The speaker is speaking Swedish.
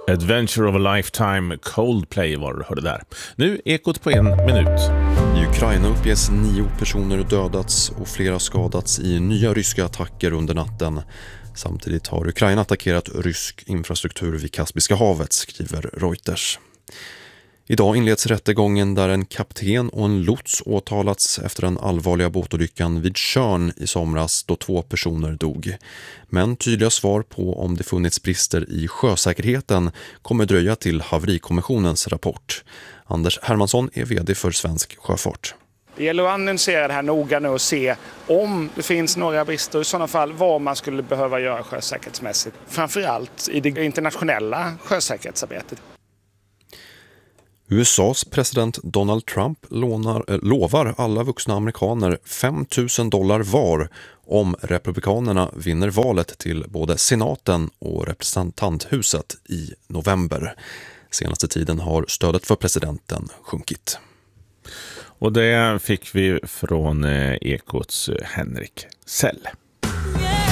Adventure of a Lifetime, Coldplay var det hörde där. Nu Ekot på 1 minut. I Ukraina uppges 9 personer dödats och flera skadats i nya ryska attacker under natten. Samtidigt har Ukraina attackerat rysk infrastruktur vid Kaspiska havet, skriver Reuters. Idag inleds rättegången där en kapten och en lots åtalats efter den allvarliga båtolyckan vid Tjörn i somras då 2 personer dog. Men tydliga svar på om det funnits brister i sjösäkerheten kommer dröja till haverikommissionens rapport. Anders Hermansson är vd för Svensk Sjöfart. Det gäller att analysera det här noga nu och se om det finns några brister, i sådana fall vad man skulle behöva göra sjösäkerhetsmässigt. Framförallt i det internationella sjösäkerhetsarbetet. USAs president Donald Trump lovar alla vuxna amerikaner $5,000 var om republikanerna vinner valet till både senaten och representanthuset i november. Senaste tiden har stödet för presidenten sjunkit. Och det fick vi från Ekots Henrik Sell.